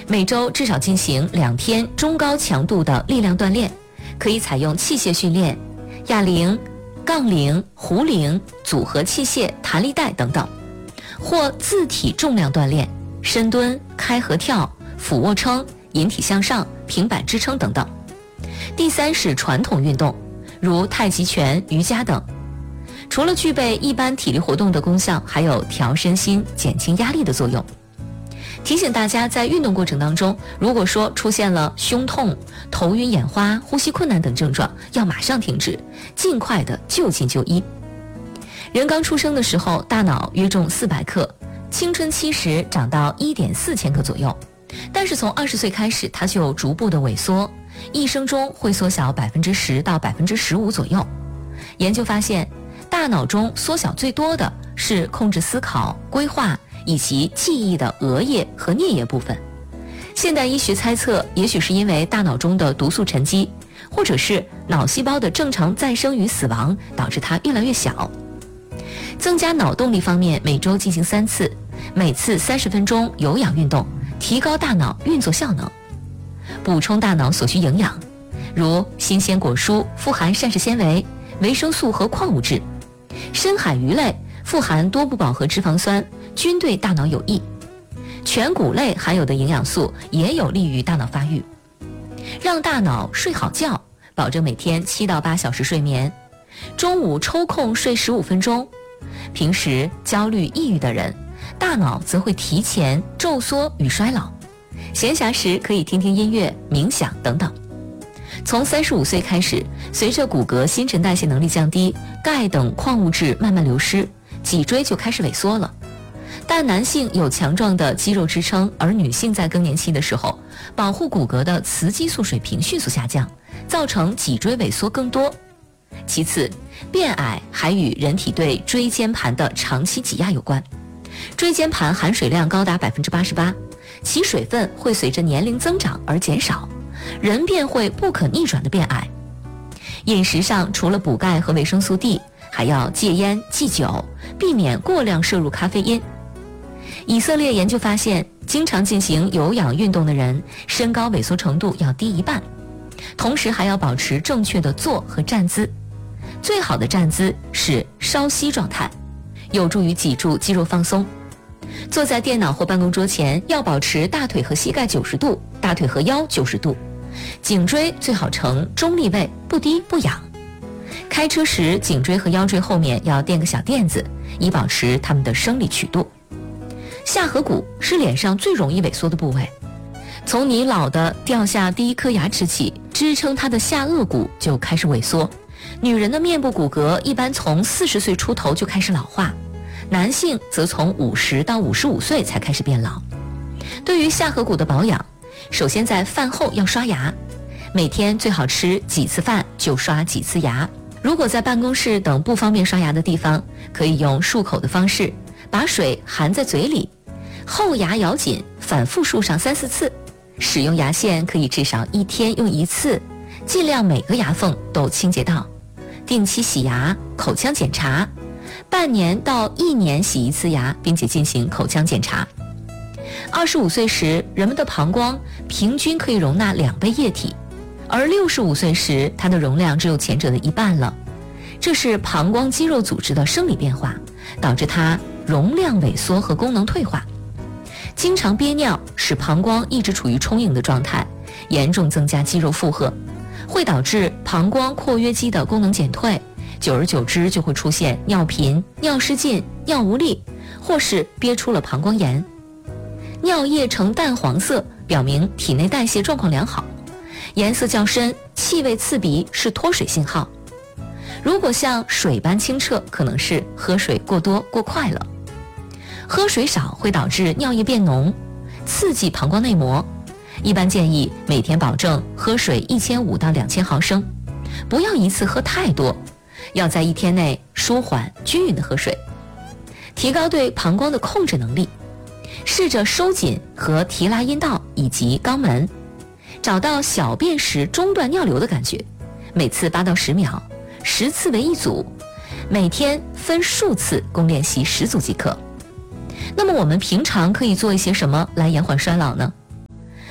每周至少进行2天中高强度的力量锻炼，可以采用器械训练、哑铃、杠铃、壶铃、组合器械、弹力带等等，或自体重量锻炼，深蹲、开合跳、俯卧撑、引体向上、平板支撑等等。第3是传统运动，如太极拳、瑜伽等。除了具备一般体力活动的功效，还有调身心、减轻压力的作用。提醒大家，在运动过程当中，如果说出现了胸痛、头晕眼花、呼吸困难等症状，要马上停止，尽快的就近就医。人刚出生的时候，大脑约重400克，青春期时长到1.4千克左右，但是从20岁开始，它就逐步的萎缩，一生中会缩小10%到15%左右。研究发现，大脑中缩小最多的是控制思考、规划以及记忆的额叶和颞叶部分。现代医学猜测，也许是因为大脑中的毒素沉积，或者是脑细胞的正常再生与死亡，导致它越来越小。增加脑动力方面，每周进行3次，每次30分钟有氧运动，提高大脑运作效能。补充大脑所需营养，如新鲜果蔬富含膳食纤维、维生素和矿物质，深海鱼类富含多不饱和脂肪酸，均对大脑有益。全谷类含有的营养素也有利于大脑发育。让大脑睡好觉，保证每天7到8小时睡眠，中午抽空睡15分钟。平时焦虑抑郁的人，大脑则会提前皱缩与衰老。闲暇时可以听听音乐、冥想等等。从35岁开始，随着骨骼新陈代谢能力降低，钙等矿物质慢慢流失，脊椎就开始萎缩了。但男性有强壮的肌肉支撑，而女性在更年期的时候，保护骨骼的雌激素水平迅速下降，造成脊椎萎缩更多。其次，变矮还与人体对椎间盘的长期挤压有关。椎间盘含水量高达88%，其水分会随着年龄增长而减少，人便会不可逆转的变矮。饮食上除了补钙和维生素 D， 还要戒烟忌酒，避免过量摄入咖啡因。以色列研究发现，经常进行有氧运动的人，身高萎缩程度要低1半，同时还要保持正确的坐和站姿。最好的站姿是稍息状态，有助于脊柱肌肉放松。坐在电脑或办公桌前，要保持大腿和膝盖90度，大腿和腰90度，颈椎最好呈中立位，不低不仰。开车时，颈椎和腰椎后面要垫个小垫子，以保持它们的生理曲度。下颌骨是脸上最容易萎缩的部位，从你老的掉下第一颗牙齿起，支撑它的下颚骨就开始萎缩。女人的面部骨骼一般从40岁出头就开始老化，男性则从50到55岁才开始变老。对于下颌骨的保养，首先在饭后要刷牙，每天最好吃几次饭就刷几次牙。如果在办公室等不方便刷牙的地方，可以用漱口的方式，把水含在嘴里，后牙咬紧，反复漱上3、4次。使用牙线可以至少1天用1次，尽量每个牙缝都清洁到。定期洗牙、口腔检查，半年到1年洗1次牙，并且进行口腔检查。25岁时，人们的膀胱平均可以容纳2杯液体，而65岁时，它的容量只有前者的1半了。这是膀胱肌肉组织的生理变化，导致它容量萎缩和功能退化。经常憋尿使膀胱一直处于充盈的状态，严重增加肌肉负荷，会导致膀胱括约肌的功能减退，久而久之就会出现尿频、尿失禁、尿无力，或是憋出了膀胱炎。尿液呈淡黄色，表明体内代谢状况良好；颜色较深、气味刺鼻是脱水信号。如果像水般清澈，可能是喝水过多过快了。喝水少会导致尿液变浓，刺激膀胱内膜。一般建议每天保证喝水1500到2000毫升，不要一次喝太多，要在1天内舒缓均匀的喝水，提高对膀胱的控制能力。试着收紧和提拉阴道以及肛门，找到小便时中断尿流的感觉，每次8到10秒，10次为1组，每天分数次共练习10组即可。那么我们平常可以做一些什么来延缓衰老呢？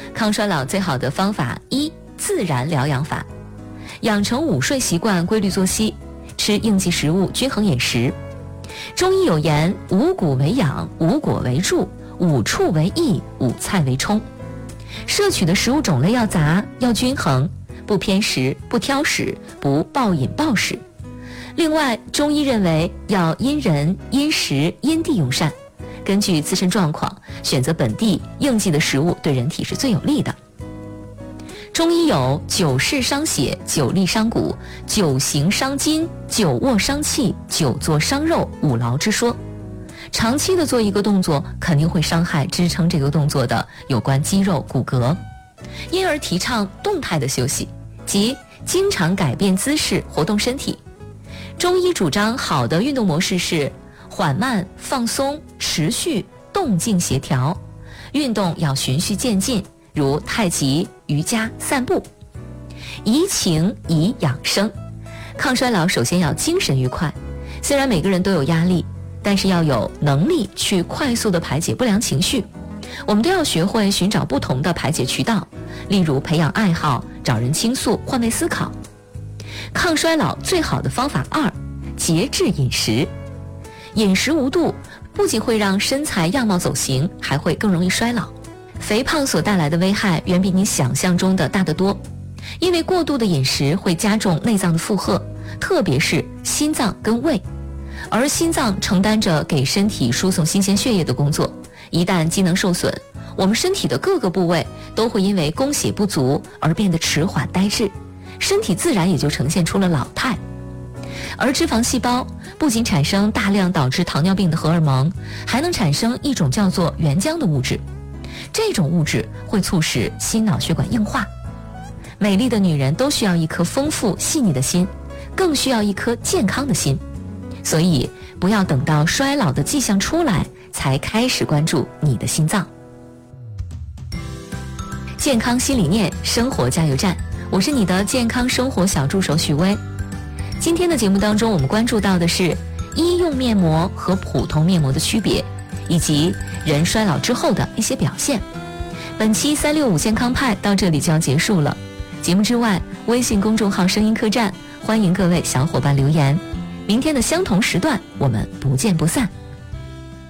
抗衰老最好的方法一，自然疗养法，养成午睡习惯，规律作息，吃应季食物，均衡饮食。中医有言，五谷为养，五果为助，五畜为益，五菜为充。摄取的食物种类要杂，要均衡，不偏食，不挑食，不暴饮暴食。另外，中医认为要因人、因时、因地用膳，根据自身状况选择本地应季的食物，对人体是最有利的。中医有久视伤血，久立伤骨，久行伤筋，久卧伤气，久坐伤肉，五劳之说。长期的做一个动作，肯定会伤害支撑这个动作的有关肌肉骨骼，因而提倡动态的休息，即经常改变姿势，活动身体。中医主张好的运动模式是缓慢、放松、持续、动静协调，运动要循序渐进，如太极、瑜伽、散步。怡情以养生，抗衰老首先要精神愉快。虽然每个人都有压力，但是要有能力去快速地排解不良情绪。我们都要学会寻找不同的排解渠道，例如培养爱好，找人倾诉，换位思考。抗衰老最好的方法二，节制饮食。饮食无度不仅会让身材样貌走形，还会更容易衰老。肥胖所带来的危害远比你想象中的大得多，因为过度的饮食会加重内脏的负荷，特别是心脏跟胃，而心脏承担着给身体输送新鲜血液的工作，一旦机能受损，我们身体的各个部位都会因为供血不足而变得迟缓呆滞，身体自然也就呈现出了老态。而脂肪细胞不仅产生大量导致糖尿病的荷尔蒙，还能产生一种叫做原浆的物质，这种物质会促使心脑血管硬化。美丽的女人都需要一颗丰富细腻的心，更需要一颗健康的心。所以不要等到衰老的迹象出来才开始关注你的心脏。健康新理念，生活加油站，我是你的健康生活小助手许薇。今天的节目当中，我们关注到的是医用面膜和普通面膜的区别，以及人衰老之后的一些表现。本期365健康派到这里就要结束了。节目之外，微信公众号声音客栈，欢迎各位小伙伴留言。明天的相同时段，我们不见不散。